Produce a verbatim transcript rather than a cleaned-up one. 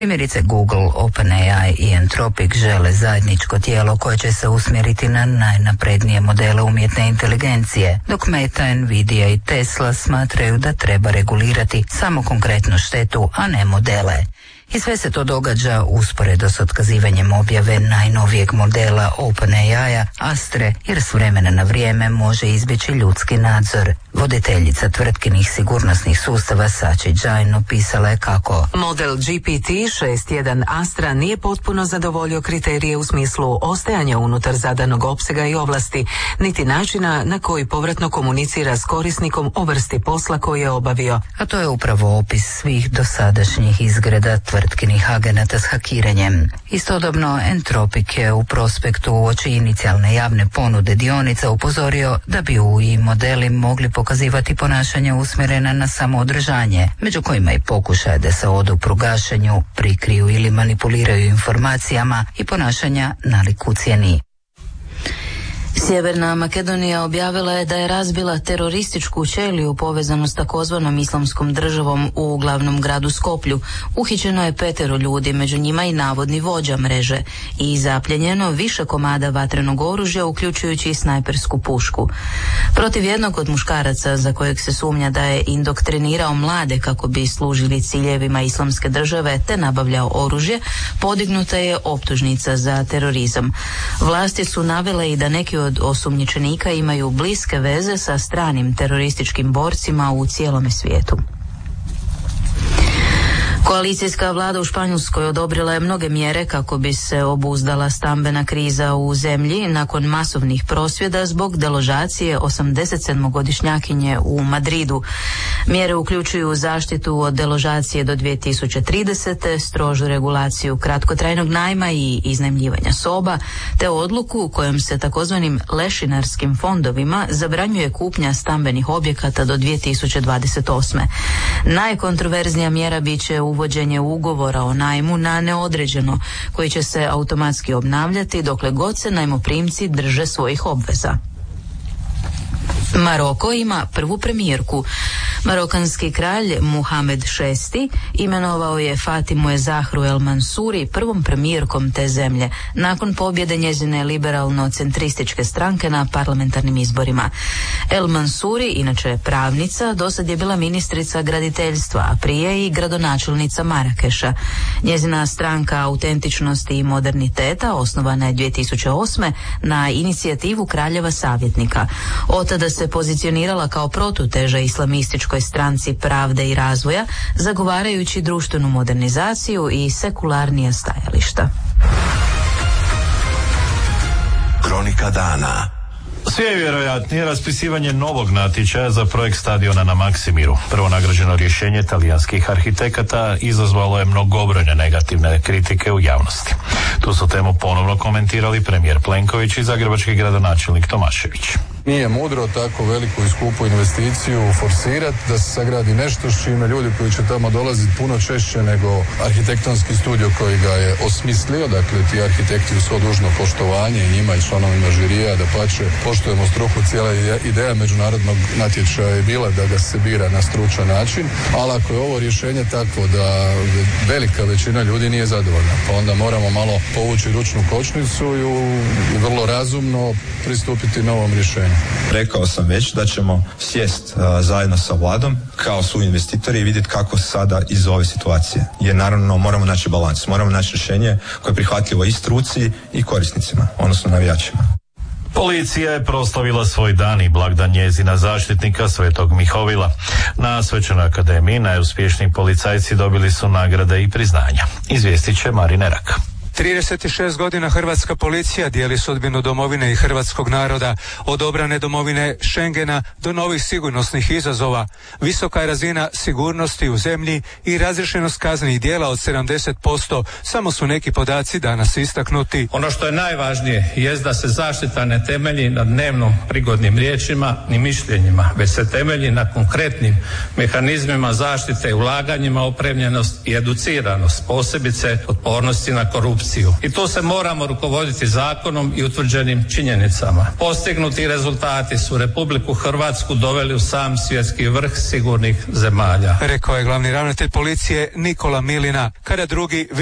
Primjerice Google, OpenAI i Anthropic žele zajedničko tijelo koje će se usmjeriti na najnaprednije modele umjetne inteligencije, dok Meta, Nvidia i Tesla smatraju da treba regulirati samo konkretnu štetu, a ne modele. I sve se to događa usporedo s otkazivanjem objave najnovijeg modela OpenAI-a Astre, jer s vremena na vrijeme može izbjeći ljudski nadzor. Voditeljica tvrtkinih sigurnosnih sustava Sachi Jain opisala je kako model G P T šest jedan Astra nije potpuno zadovoljio kriterije u smislu ostajanja unutar zadanog opsega i ovlasti, niti načina na koji povratno komunicira s korisnikom o vrsti posla koji je obavio. A to je upravo opis svih dosadašnjih izgreda tvrtkinih agenata s hakiranjem. Istodobno, Anthropic je u prospektu uoči inicijalne javne ponude dionica upozorio da bi U I modeli mogli pokazivati ponašanja usmjerena na samoodržanje, među kojima i pokušaje da se odupru gašenju, prikriju ili manipuliraju informacijama i ponašanja nalik ucjeni. Sjeverna Makedonija objavila je da je razbila terorističku ćeliju povezanu s takozvanom islamskom državom u glavnom gradu Skoplju. Uhićeno je petero ljudi, među njima i navodni vođa mreže, i zapljenjeno više komada vatrenog oružja, uključujući i snajpersku pušku. Protiv jednog od muškaraca, za kojeg se sumnja da je indoktrinirao mlade kako bi služili ciljevima islamske države te nabavljao oružje, podignuta je optužnica za terorizam. Vlasti su navele i da neki od osumnjičenika imaju bliske veze sa stranim terorističkim borcima u cijelome svijetu. Koalicijska vlada u Španjolskoj odobrila je mnoge mjere kako bi se obuzdala stambena kriza u zemlji nakon masovnih prosvjeda zbog deložacije osamdesetsedmogodišnjakinje u Madridu. Mjere uključuju zaštitu od deložacije do dvije tisuće tridesete, strožu regulaciju kratkotrajnog najma i iznajmljivanja soba, te odluku kojom se takozvanim lešinarskim fondovima zabranjuje kupnja stambenih objekata do dvije tisuće dvadeset osme. Najkontroverznija mjera bit će uvođenje ugovora o najmu na neodređeno, koji će se automatski obnavljati dokle god se najmoprimci drže svojih obveza. Maroko ima prvu premijerku. Marokanski kralj Muhamed šesti imenovao je Fatimu Zahru El Mansuri prvom premijerkom te zemlje nakon pobjede njezine liberalno-centrističke stranke na parlamentarnim izborima. El Mansuri, inače pravnica, dosad je bila ministrica graditeljstva, a prije i gradonačelnica Marakeša. Njezina stranka Autentičnosti i moderniteta osnovana je dvije tisuće osme na inicijativu kraljeva savjetnika. Od tada se pozicionirala kao protuteža islamističkoj stranci Pravde i razvoja, zagovarajući društvenu modernizaciju i sekularnija stajališta. Kronika dana. Sve je vjerojatnije raspisivanje novog natječaja za projekt stadiona na Maksimiru. Prvo nagrađeno rješenje talijanskih arhitekata izazvalo je mnogobrojne negativne kritike u javnosti. Tu su temu ponovno komentirali premijer Plenković i zagrebački gradonačelnik Tomašević. Nije mudro tako veliku i skupu investiciju forsirati da se sagradi nešto s čime ljudi koji će tamo dolaziti puno češće nego arhitektonski studio koji ga je osmislio. Dakle, ti arhitekti u svo dužno poštovanje i njima i članovima žirija, da pače poštujemo struku. Cijela ideja međunarodnog natječaja je bila da ga se bira na stručan način, ali ako je ovo rješenje takvo da velika većina ljudi nije zadovoljna, pa onda moramo malo povući ručnu kočnicu i vrlo razumno pristupiti novom rješenju. Rekao sam već da ćemo sjest uh, zajedno sa vladom kao su investitori i vidjeti kako sada iz ove situacije. Jer naravno moramo naći balans, moramo naći rješenje koje je prihvatljivo i struci i korisnicima, odnosno navijačima. Policija je proslavila svoj dan i blagdan njezina zaštitnika Svetog Mihovila. Na Svečanoj akademiji najuspješniji policajci dobili su nagrade i priznanja. Izvijestit će Marin Erak. trideset šest godina hrvatska policija dijeli sudbinu domovine i hrvatskog naroda, od obrane domovine Schengena do novih sigurnosnih izazova. Visoka je razina sigurnosti u zemlji i razriješenost kaznenih djela od sedamdeset posto, samo su neki podaci danas istaknuti. Ono što je najvažnije jest da se zaštita ne temelji na dnevno prigodnim riječima ni mišljenjima, već se temelji na konkretnim mehanizmima zaštite i ulaganjima, opremljenost i educiranost, posebice otpornosti na korupciju. korupciju. I tu se moramo rukovoditi zakonom i utvrđenim činjenicama. Postignuti rezultati su Republiku Hrvatsku doveli u sam svjetski vrh sigurnih zemalja. Rekao je glavni ravnatelj policije Nikola Milina, kada drugi